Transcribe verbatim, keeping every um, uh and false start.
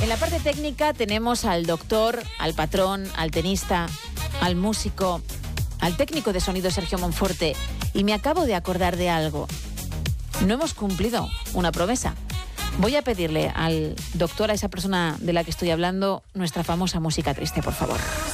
la parte técnica tenemos al doctor, al patrón, al tenista, al músico, al técnico de sonido Sergio Monforte. Y me acabo de acordar de algo. No hemos cumplido una promesa. Voy a pedirle al doctor, a esa persona de la que estoy hablando, nuestra famosa música triste, por favor.